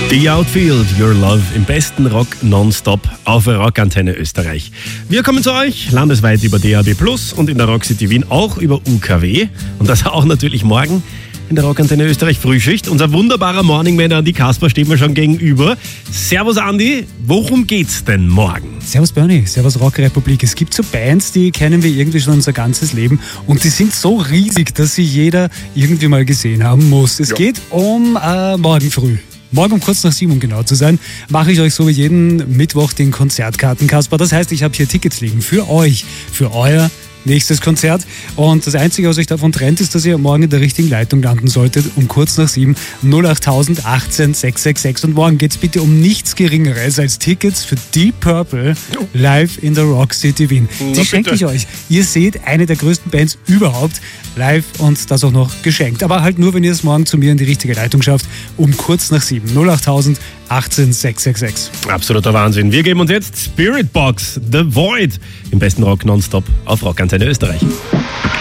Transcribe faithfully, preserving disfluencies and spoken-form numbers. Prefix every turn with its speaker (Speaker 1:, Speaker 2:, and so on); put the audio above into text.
Speaker 1: The Outfield, Your Love im besten Rock nonstop auf der Rockantenne Österreich. Wir kommen zu euch landesweit über D A B plus und in der Rock City Wien auch über U K W. Und das auch natürlich morgen in der Rockantenne Österreich Frühschicht. Unser wunderbarer Morningman Andi Kasper steht mir schon gegenüber. Servus Andi, worum geht's denn morgen?
Speaker 2: Servus Bernie, servus Rockrepublik. Es gibt so Bands, die kennen wir irgendwie schon unser ganzes Leben und die sind so riesig, dass sie jeder irgendwie mal gesehen haben muss. Es ja. geht um äh, morgen früh. Morgen um kurz nach sieben, um genau zu sein, mache ich euch so wie jeden Mittwoch den Konzertkarten, Kasper. Das heißt, ich habe hier Tickets liegen für euch, für euer nächstes Konzert. Und das Einzige, was euch davon trennt, ist, dass ihr morgen in der richtigen Leitung landen solltet, um kurz nach sieben, null acht null achtzehn sechs sechs sechs. Und morgen geht es bitte um nichts Geringeres als Tickets für Deep Purple live in der Rock City Wien. Die schenke ich euch. Ihr seht eine der größten Bands überhaupt live und das auch noch geschenkt. Aber halt nur, wenn ihr es morgen zu mir in die richtige Leitung schafft, um kurz nach sieben, null acht null achtzehn sechs sechs sechs.
Speaker 1: Absoluter Wahnsinn. Wir geben uns jetzt Spirit Box, The Void im besten Rock nonstop auf Rockantenne Österreich.